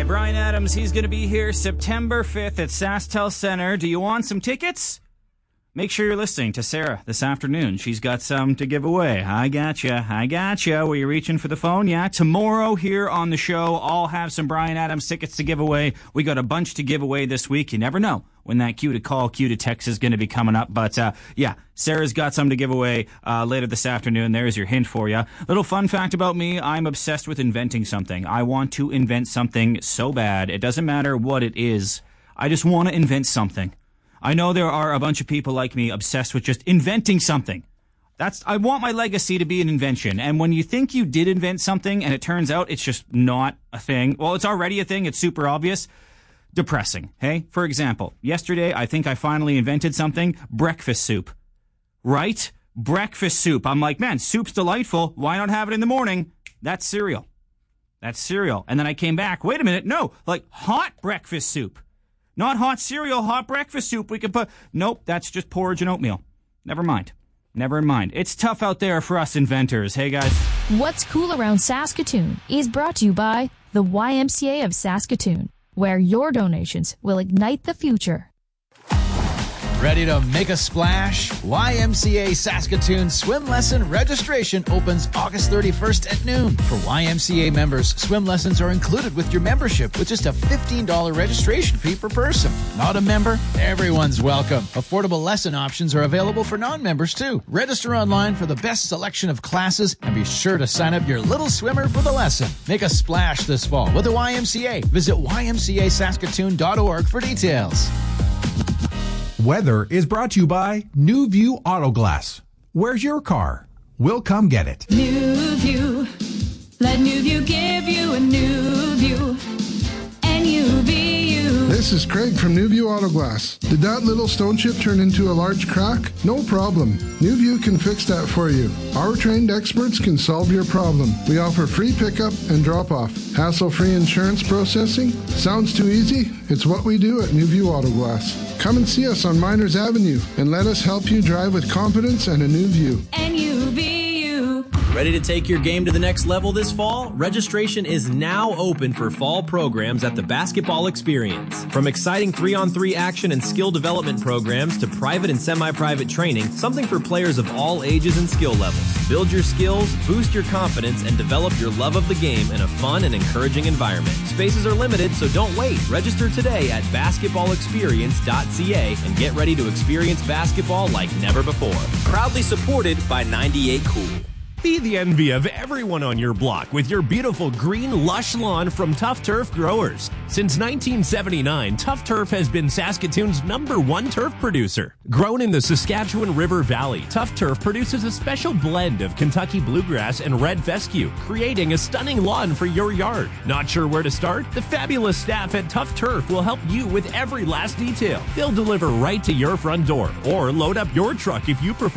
Bryan Adams, he's going to be here September 5th at SaskTel Center. Do you want some tickets? Make sure you're listening to Sarah this afternoon. She's got some to give away. I gotcha. Were you reaching for the phone? Yeah. Tomorrow here on the show, I'll have some Bryan Adams tickets to give away. We got a bunch to give away this week. You never know when that cue to call, cue to text is going to be coming up. But, Sarah's got some to give away later this afternoon. There's your hint for you. Little fun fact about me, I'm obsessed with inventing something. I want to invent something so bad. It doesn't matter what it is. I just want to invent something. I know there are a bunch of people like me obsessed with just inventing something. I want my legacy to be an invention. And when you think you did invent something and it turns out it's just not a thing, well, it's already a thing. It's super obvious. Depressing. Hey, for example, yesterday, I think I finally invented something, breakfast soup. Right? Breakfast soup. I'm like, man, soup's delightful. Why not have it in the morning? That's cereal. And then I came back. Wait a minute. No, like hot breakfast soup. Not hot cereal, hot breakfast soup. We can put... Nope, that's just porridge and oatmeal. Never mind. It's tough out there for us inventors. Hey, guys. What's Cool Around Saskatoon is brought to you by the YMCA of Saskatoon, where your donations will ignite the future. Ready to make a splash? YMCA Saskatoon swim lesson registration opens August 31st at noon. For YMCA members, swim lessons are included with your membership with just a $15 registration fee per person. Not a member? Everyone's welcome. Affordable lesson options are available for non-members too. Register online for the best selection of classes and be sure to sign up your little swimmer for the lesson. Make a splash this fall with the YMCA. Visit ymcasaskatoon.org for details. Weather is brought to you by New View Auto Glass. Where's your car? We'll come get it. New View. Let New View give you a new view. NUVU. This is Craig from New View Auto Glass. Did that little stone chip turn into a large crack? No problem. New View can fix that for you. Our trained experts can solve your problem. We offer free pickup and drop-off. Hassle-free insurance processing? Sounds too easy? It's what we do at New View Auto Glass. Come and see us on Miners Avenue and let us help you drive with confidence and a new view. NUVU. Ready to take your game to the next level this fall? Registration is now open for fall programs at the Basketball Experience. From exciting 3-on-3 action and skill development programs to private and semi-private training, something for players of all ages and skill levels. Build your skills, boost your confidence, and develop your love of the game in a fun and encouraging environment. Spaces are limited, so don't wait. Register today at basketballexperience.ca and get ready to experience basketball like never before. Proudly supported by 98 Cool. Be the envy of everyone on your block with your beautiful green, lush lawn from Tough Turf Growers. Since 1979, Tough Turf has been Saskatoon's #1 turf producer. Grown in the Saskatchewan River Valley, Tough Turf produces a special blend of Kentucky bluegrass and red fescue, creating a stunning lawn for your yard. Not sure where to start? The fabulous staff at Tough Turf will help you with every last detail. They'll deliver right to your front door or load up your truck if you prefer.